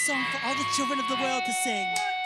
song for all the children of the world to sing.